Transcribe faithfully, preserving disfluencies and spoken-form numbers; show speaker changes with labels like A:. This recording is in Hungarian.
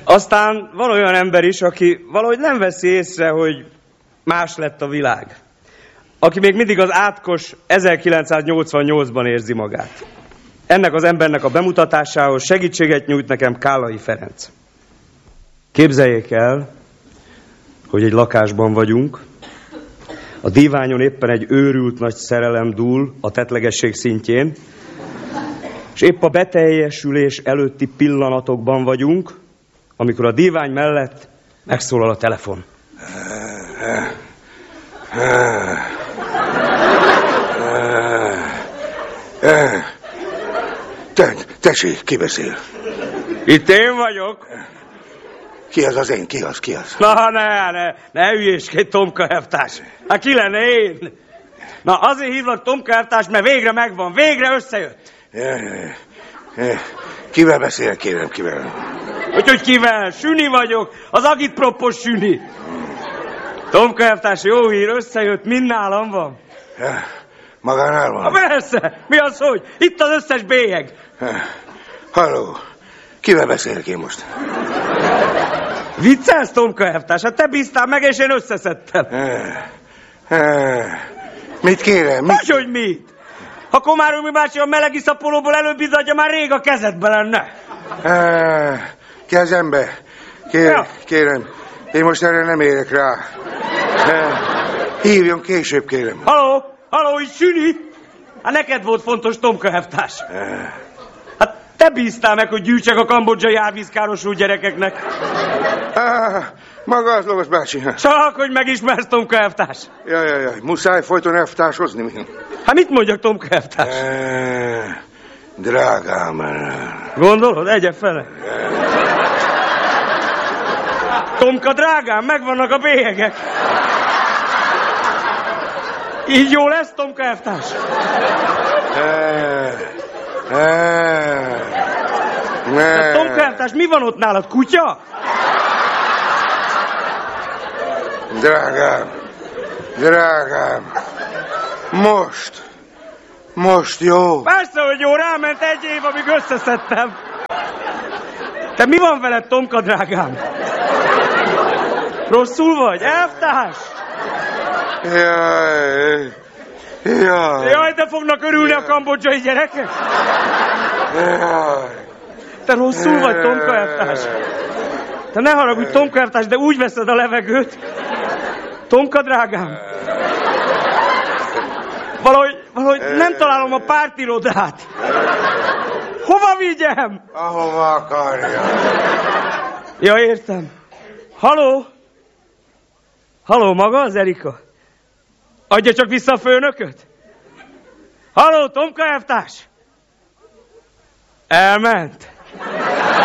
A: Aztán van olyan ember is, aki valahogy nem veszi észre, hogy más lett a világ. Aki még mindig az átkos ezerkilencszáznyolcvannyolcban érzi magát. Ennek az embernek a bemutatásához segítséget nyújt nekem Kállai Ferenc. Képzeljék el, hogy egy lakásban vagyunk, a díványon éppen egy őrült nagy szerelem dúl a tettlegesség szintjén, és épp a beteljesülés előtti pillanatokban vagyunk, amikor a dívány mellett megszólal a telefon.
B: Te, tessék, ki beszél?
A: Itt én vagyok.
B: Ki az az én? Ki az? Ki az?
A: Na, ne, ne, ne hülyéskedj, Tomka elvtárs. Hát ki lenne én? Na, azért hívlak Tomka elvtárs, mert végre megvan, végre összejött.
B: Ja, ja, ja. Kivel beszél, kérem, kivel?
A: Úgyhogy kivel? Süni vagyok, az agitproppos Süni. Tomka elvtárs, jó hír, összejött, mind nálam van.
B: Ja, magánál van?
A: Ha persze, mi az, hogy? Itt az összes bélyeg.
B: Ja. Halló, kivel beszélek én most?
A: Viccelsz, Tomka elvtárs? Hát te bíztál meg, és én összeszedtem.
B: Ja. Ja. Mit kérem? Mit?
A: Hogy, hogy mit? Ha Komáromi bácsi a meleg iszapolóból előbb izzadja, már rég a kezedbe lenne.
B: Ah, kezembe. Kér, ja. Kérem, én most erre nem érek rá. Hívjon később, kérem.
A: Halló, halló, itt Süni? Hát neked volt fontos, Tomka elvtárs. Hát te bíztál meg, hogy gyűjtsek a kambodzsai árvízkárosult gyerekeknek.
B: Ah, maga az Lovas bácsi.
A: Csak, hogy megismersz, Tomka elvtárs.
B: Jaj, jaj, jaj, muszáj folyton elvtárshozni.
A: Hát mit mondjak, Tomka elvtárs?
B: E, drágám.
A: Gondolod? Egye fele. Tomka drágám, megvannak a bélyegek. Így jó lesz, Tomka elvtárs?
B: E, e, ne.
A: Tomka elvtárs, mi van ott nálad, kutya?
B: Drágám, drágám, most, most jó.
A: Persze, hogy jó, ráment egy év, amíg összeszedtem. Te mi van veled, Tomka drágám? Rosszul vagy, elvtárs?
B: Jaj, jaj.
A: Jaj, de fognak örülni a kambodzsai gyerekek?
B: Jaj.
A: Te rosszul vagy, Tomka elvtárs? Te ne haragudj, Tomka elvtárs, de úgy veszed a levegőt. Tomka drágám. Valahogy, valahogy nem találom a pártirodát. Hova vigyem?
B: Ahova akarja.
A: Ja, értem. Haló? Haló, maga az Erika? Adja csak vissza a főnököt? Haló, Tomka elvtárs? Elment.